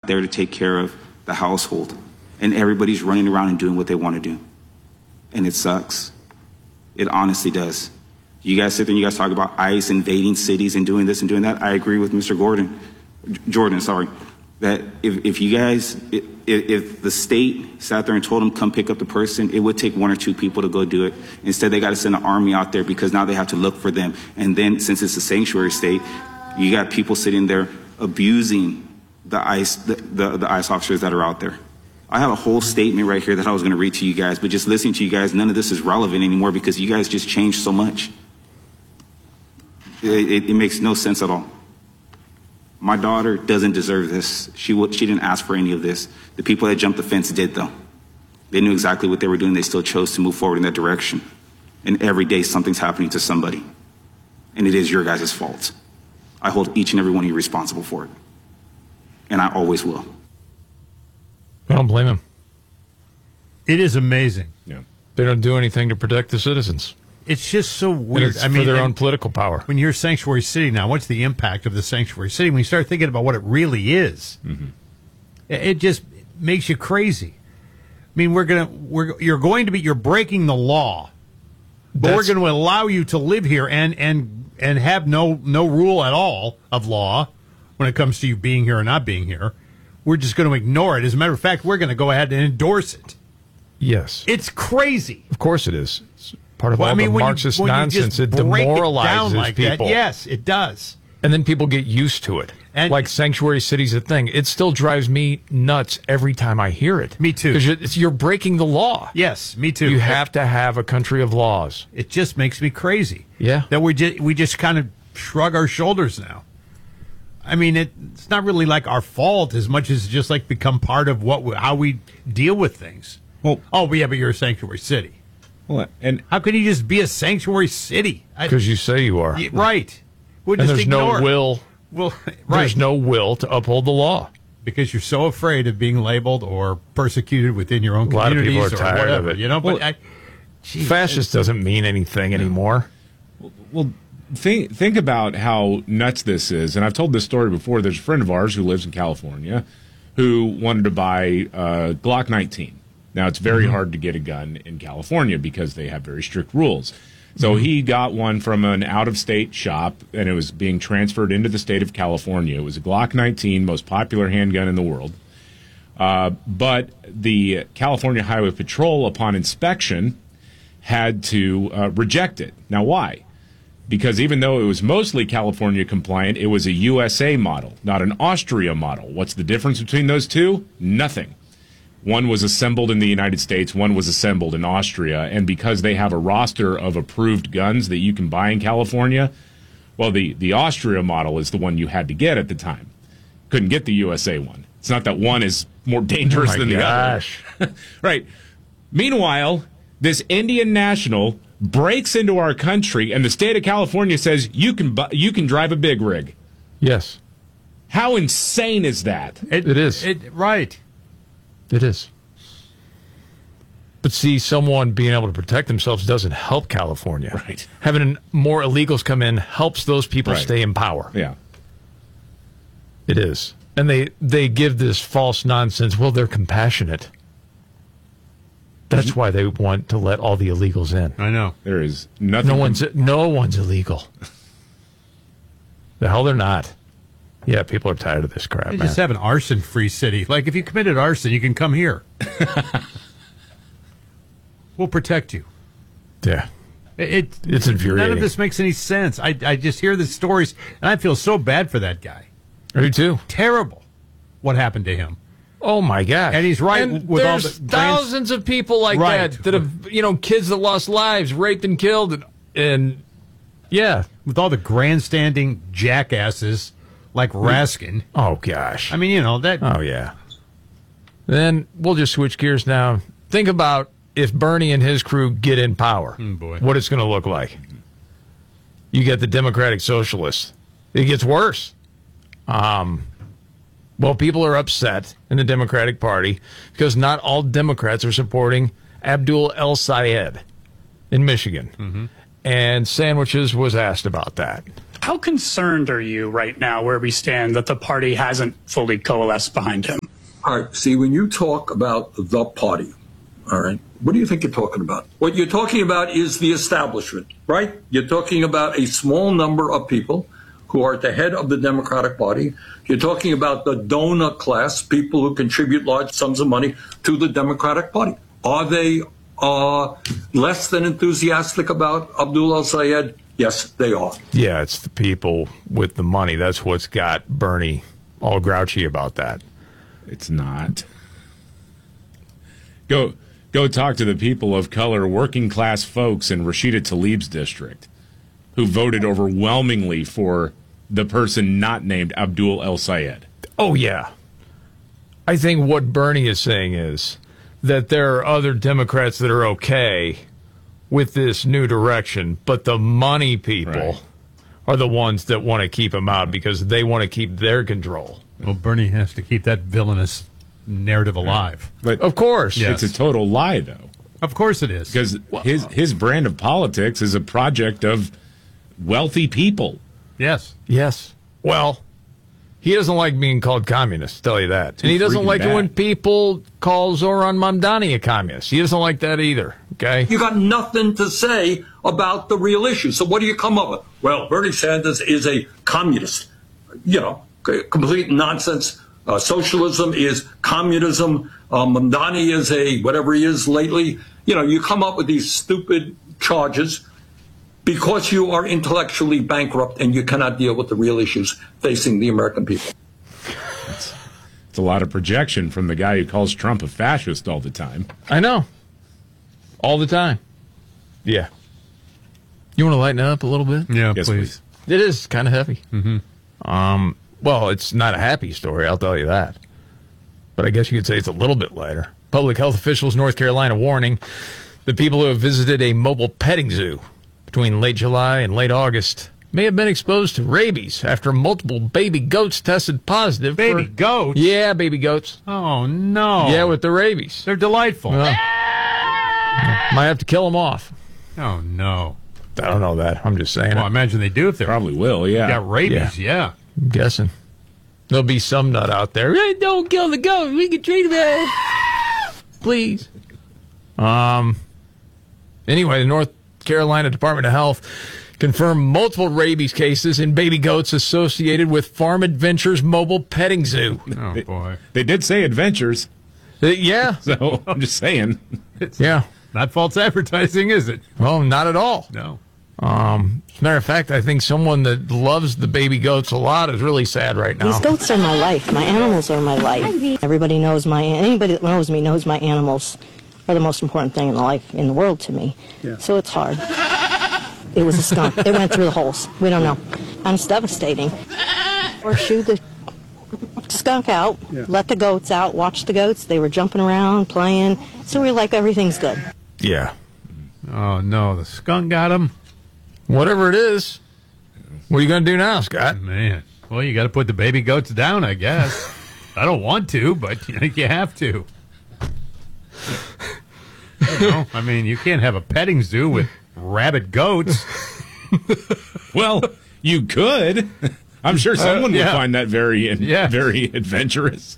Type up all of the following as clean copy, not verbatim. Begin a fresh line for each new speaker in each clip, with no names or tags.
there to take care of the household. And everybody's running around and doing what they want to do. And it sucks. It honestly does. You guys sit there and you guys talk about ICE invading cities and doing this and doing that. I agree with Mr. Jordan, that if you guys, if the state sat there and told them come pick up the person, it would take 1 or 2 people to go do it. Instead, they got to send an army out there because now they have to look for them. And then since it's a sanctuary state, you got people sitting there abusing the ICE officers that are out there. I have a whole statement right here that I was going to read to you guys, but just listening to you guys, none of this is relevant anymore because you guys just changed so much. It makes no sense at all. My daughter doesn't deserve this. She didn't ask for any of this. The people that jumped the fence did, though. They knew exactly what they were doing. They still chose to move forward in that direction. And every day something's happening to somebody. And it is your guys' fault. I hold each and every one of you responsible for it. And I always will.
I don't blame him.
It is amazing.
Yeah. They don't do anything to protect the citizens.
It's just so weird.
I mean, for their own political power.
When you're Sanctuary City now, what's the impact of the Sanctuary City? When you start thinking about what it really is, it just makes you crazy. I mean, you're breaking the law, but we're going to allow you to live here and have no rule at all of law when it comes to you being here or not being here. We're just going to ignore it. As a matter of fact, we're going to go ahead and endorse it.
Yes.
It's crazy.
Of course it is. It's part of the Marxist nonsense. It demoralizes
like
people.
That, yes, it does.
And then people get used to it. And like Sanctuary City's a thing. It still drives me nuts every time I hear it.
Me too.
Because you're breaking the law.
Yes, me too.
You have to have a country of laws.
It just makes me crazy.
Yeah.
That we just kind of shrug our shoulders now. I mean, it's not really like our fault as much as just like become part of how we deal with things.
Well,
but you're a sanctuary city.
Well, and
how can you just be a sanctuary city?
Because you say you are.
Right.
And there's no will.
Well, right.
There's no will to uphold the law.
Because you're so afraid of being labeled or persecuted within your own communities.
A lot of people are tired of it.
You know, but
fascist doesn't mean anything anymore.
Well, think about how nuts this is. And I've told this story before. There's a friend of ours who lives in California who wanted to buy a Glock 19. Now, it's very hard to get a gun in California because they have very strict rules. So he got one from an out-of-state shop, and it was being transferred into the state of California. It was a Glock 19, most popular handgun in the world. But the California Highway Patrol, upon inspection, had to reject it. Now, why? Because even though it was mostly California compliant, it was a USA model, not an Austria model. What's the difference between those two? Nothing. One was assembled in the United States, one was assembled in Austria, and because they have a roster of approved guns that you can buy in California, well, the Austria model is the one you had to get at the time. Couldn't get the USA one. It's not that one is more dangerous than the other. Right. Meanwhile, this Indian national breaks into our country, and the state of California says you can drive a big rig.
Yes.
How insane is that?
It is.
Right.
It is. But see, someone being able to protect themselves doesn't help California.
Right.
Having more illegals come in helps those people stay in power.
Yeah.
It is. And they give this false nonsense. Well, they're compassionate. That's why they want to let all the illegals in.
I know.
There is nothing.
No one's illegal. The hell they're not. Yeah, people are tired of this crap, man.
Just have an arson-free city. Like, if you committed arson, you can come here. We'll protect you.
Yeah. It's infuriating.
None of this makes any sense. I just hear the stories, and I feel so bad for that guy.
I do, too.
Terrible what happened to him.
Oh, my God.
And he's right.
And
with
there's
all the
thousands of people like that have, kids that lost lives, raped and killed, and yeah.
With all the grandstanding jackasses like Raskin.
Oh, gosh.
I mean, that.
Oh, yeah. Then we'll just switch gears now. Think about if Bernie and his crew get in power.
Boy.
What it's going to look like. You get the Democratic Socialists. It gets worse. Well, people are upset in the Democratic Party because not all Democrats are supporting Abdul El-Sayed in Michigan. And Sandwiches was asked about that.
How concerned are you right now where we stand that the party hasn't fully coalesced behind him? All right. See, when you talk about the party, all right, what do you think you're talking about? What you're talking about is the establishment, right? You're talking about a small number of people who are at the head of the Democratic Party. You're talking about the donor class, people who contribute large sums of money to the Democratic Party. Are they less than enthusiastic about Abdul el-Sayed? Yes, they are.
Yeah, it's the people with the money. That's what's got Bernie all grouchy about that.
It's not. Go talk to the people of color, working class folks in Rashida Tlaib's district who voted overwhelmingly for the person not named Abdul el-Sayed.
Oh, yeah. I think what Bernie is saying is that there are other Democrats that are okay with this new direction, but the money people are the ones that want to keep him out because they want to keep their control.
Well, Bernie has to keep that villainous narrative alive.
But
Of course.
Yes.
it's a total lie, though,
Of course it is.
because his brand of politics is a project of wealthy people.
Yes.
Yes. Well, he doesn't like being called communist, tell you that. And he doesn't
freaking
like it
bad.
when people call Zoran Mamdani a communist. He doesn't like that either, okay?
You got nothing to say about the real issue. So what do you come up with? Well, Bernie Sanders is a communist. You know, complete nonsense. Socialism is communism. Mamdani is a whatever he is lately. You know, you come up with these stupid charges because you are intellectually bankrupt and you cannot deal with the real issues facing the American people.
It's a lot of projection from the guy who calls Trump a fascist all the time.
I know. All the time. Yeah. You want to lighten it up a little bit?
Yeah,
Yes,
please.
It is kind of heavy. Well, it's not a happy story, I'll tell you that. But I guess you could say it's a little bit lighter. Public health officials in North Carolina warning the people who have visited a mobile petting zoo between late July and late August may have been exposed to rabies after multiple baby goats tested positive.
Baby goats?
Yeah, baby goats.
Oh, no.
Yeah, with the rabies.
They're delightful.
Well, might have to kill them off.
Oh, no.
I don't know that. I'm just saying.
Well, I
it.
imagine they do if they're
Probably will, yeah.
got rabies, yeah.
I'm guessing. There'll be some nut out there. Hey, don't kill the goat. We can treat him. Please. Anyway, the North Carolina Department of Health confirmed multiple rabies cases in baby goats associated with Farm Adventures Mobile Petting Zoo.
Oh, boy.
They did say adventures,
Yeah.
so I'm just saying.
Yeah.
Not false advertising, is it?
Well, not at all.
No.
As a matter of fact, I think someone that loves the baby goats a lot is really sad right now.
These goats are my life. My animals are my life. Everybody knows anybody that knows me knows my animals are the most important thing in the world to me. Yeah. So it's hard. It was a skunk. It went through the holes. We don't know. And it's devastating. Or shoo the skunk out, let the goats out, watch the goats. They were jumping around, playing. So we were like, everything's good.
Yeah.
Oh, no. The skunk got him?
Whatever it is. What are you going to do now, Scott?
Man. Well, you got to put the baby goats down, I guess. I don't want to, but you have to. You know, I mean, you can't have a petting zoo with rabid goats.
Well, you could. I'm sure someone would
yeah.
find that very very adventurous.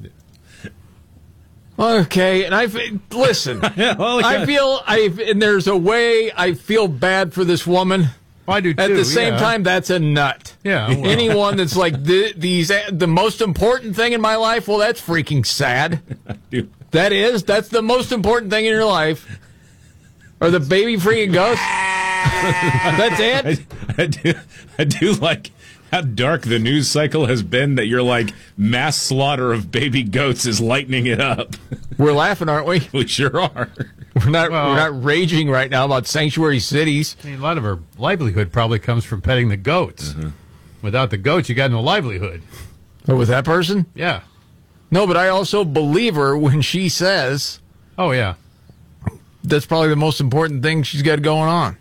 Okay, and listen.
Well,
And there's a way I feel bad for this woman.
I do too.
At the same
yeah.
time, that's a nut.
Yeah, well.
Anyone that's like the most important thing in my life. Well, that's freaking sad. That's the most important thing in your life. Or the baby freaking ghosts. That's it.
I do like how dark the news cycle has been that you're like, mass slaughter of baby goats is lightening it up.
We're laughing, aren't we?
We sure are.
We're not raging right now about sanctuary cities.
I mean, a lot of her livelihood probably comes from petting the goats.
Mm-hmm.
Without the goats, you got no livelihood.
Or with that person?
Yeah.
No, but I also believe her when she says
Oh, yeah.
that's probably the most important thing she's got going on.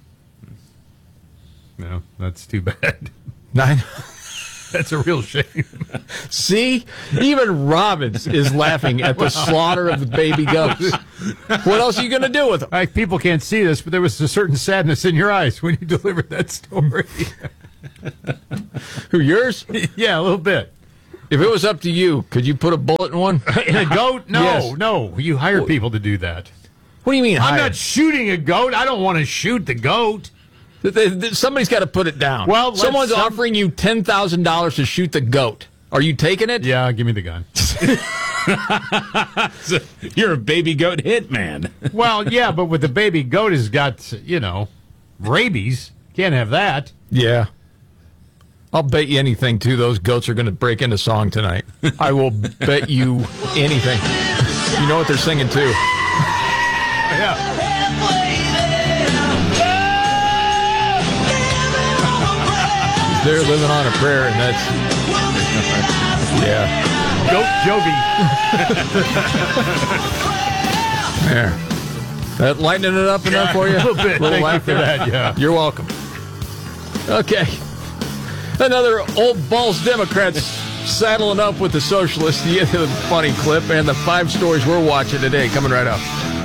No, that's too bad.
Nine.
That's a real shame.
See, even Robbins is laughing at the slaughter of the baby goats. What else are you going to do with them?
People can't see this, but there was a certain sadness in your eyes when you delivered that story.
Who, yours?
Yeah, a little bit.
If it was up to you, could you put a bullet in one?
In a goat? No,
Yes.
no. You hire people to do that.
What do you mean?
I'm
hire?
not shooting a goat. I don't want to shoot the goat.
Somebody's got to put it down.
Well,
someone's offering you $10,000 to shoot the goat. Are you taking it?
Yeah, give me the gun.
You're a baby goat hitman.
Well, yeah, but with the baby goat has got, rabies. Can't have that.
Yeah. I'll bet you anything, too. Those goats are going to break into song tonight. I will bet you anything. You know what they're singing, too.
Yeah.
They're living on a prayer, and that's... Yeah.
Goat Jovi.
There. That lightening it up enough for you?
A little bit. Thank
laugh
you for
there?
that, yeah.
You're welcome. Okay. Another old balls Democrats saddling up with the socialists. The funny clip and the 5 stories we're watching today coming right up.